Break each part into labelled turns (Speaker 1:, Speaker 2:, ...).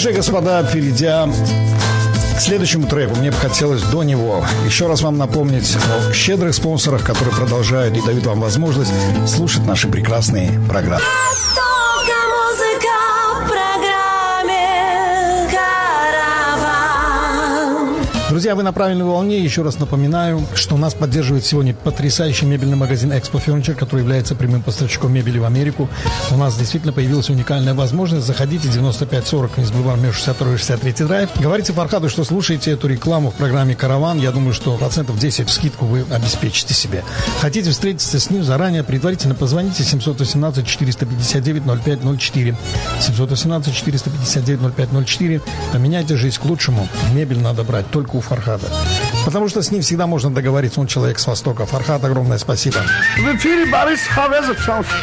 Speaker 1: же, господа, перейдя к следующему треку, мне бы хотелось до него еще раз вам напомнить о щедрых спонсорах, которые продолжают и дают вам возможность слушать наши прекрасные программы. Друзья, вы на правильной волне. Еще раз напоминаю, что нас поддерживает сегодня потрясающий мебельный магазин Expo Furniture, который является прямым поставщиком мебели в Америку. У нас действительно появилась уникальная возможность. Заходите, 9540 Ньюс Бульвар, между 62 и 63 драйв. Говорите Фархаду, что слушаете эту рекламу в программе «Караван». Я думаю, что 10% скидку вы обеспечите себе. Хотите встретиться с ним заранее, предварительно позвоните 718-459-0504. 718-459-0504. Поменяйте жизнь к лучшему. Мебель надо брать только у Фархада. Потому что с ним всегда можно договориться. Он человек с Востока. Фархад, огромное спасибо.
Speaker 2: В эфире Борис Хавезов.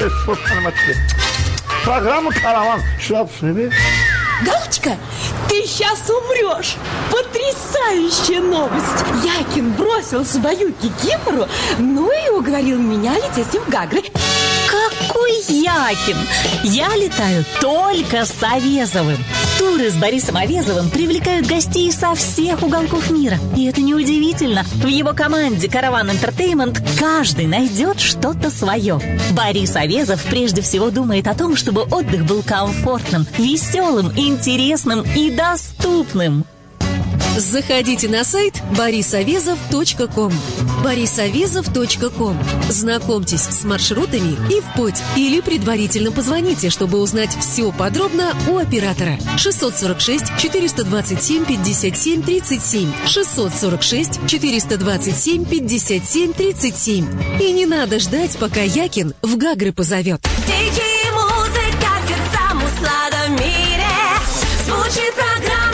Speaker 2: Программа «Караван».
Speaker 3: Галочка, ты сейчас умрешь. Потрясающая новость. Якин бросил свою кикимору, ну и уговорил меня лететь в Гагры.
Speaker 4: Какой Якин? Я летаю только с Авезовым. Туры с Борисом Авезовым привлекают гостей со всех уголков мира. И это неудивительно. В его команде «Караван Entertainment» каждый найдет что-то свое. Борис Авезов прежде всего думает о том, чтобы отдых был комфортным, веселым, интересным и доступным.
Speaker 5: Заходите на сайт borisavезov.com. borisavezov.com. Знакомьтесь с маршрутами и в путь. Или предварительно позвоните, чтобы узнать все подробно у оператора. 646-427-57-37. 646-427-57-37. И не надо ждать, пока Якин в Гагры позовет.
Speaker 3: Дикие музыка сердцам услада в мире. Звучит программа.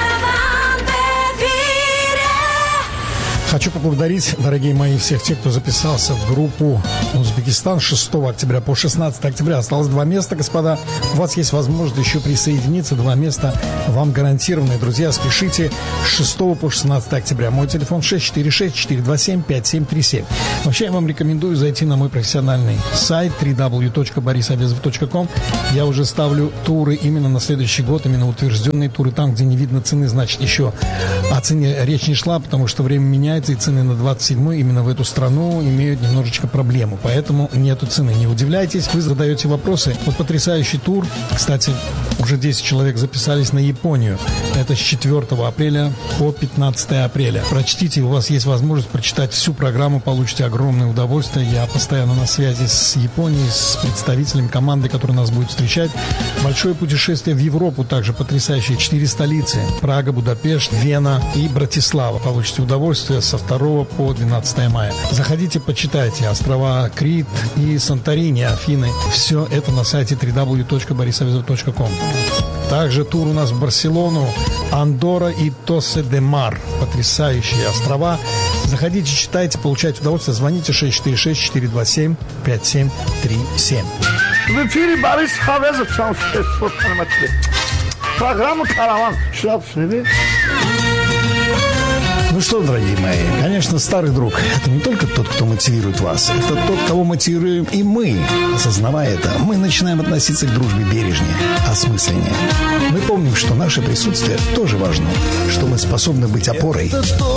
Speaker 1: Хочу поблагодарить, дорогие мои, всех тех, кто записался в группу «Узбекистан» 6 октября по 16 октября. Осталось 2 места, господа. У вас есть возможность еще присоединиться. 2 места вам гарантированы. Друзья, спешите. С 6 по 16 октября. Мой телефон 646-427-5737. Вообще, я вам рекомендую зайти на мой профессиональный сайт www.borisavезов.com. Я уже ставлю туры именно на следующий год, именно утвержденные туры. Там, где не видно цены, значит, еще о цене речь не шла, потому что время меняется. И цены на 27-й именно в эту страну имеют немножечко проблему. Поэтому нету цены. Не удивляйтесь. Вы задаете вопросы. Вот потрясающий тур. Кстати, уже 10 человек записались на Японию. Это с 4 апреля по 15 апреля. Прочтите. У вас есть возможность прочитать всю программу. Получите огромное удовольствие. Я постоянно на связи с Японией, с представителями команды, которая нас будет встречать. Большое путешествие в Европу. Также потрясающие 4 столицы. Прага, Будапешт, Вена и Братислава. Получите удовольствие со 2 по 12 мая. Заходите, почитайте. Острова Крит и Санторини, Афины. Все это на сайте www.borisavезов.com. Также тур у нас в Барселону, Андорра и Тосе-де-Мар. Потрясающие острова. Заходите, читайте, получайте удовольствие. Звоните 646-427-5737.
Speaker 2: В эфире Борис Хавезов. Программа «Караван».
Speaker 1: Ну что, дорогие мои, конечно, старый друг – это не только тот, кто мотивирует вас, это тот, кого мотивируем и мы. Осознавая это, мы начинаем относиться к дружбе бережнее, осмысленнее. Мы помним, что наше присутствие тоже важно, что мы способны быть опорой.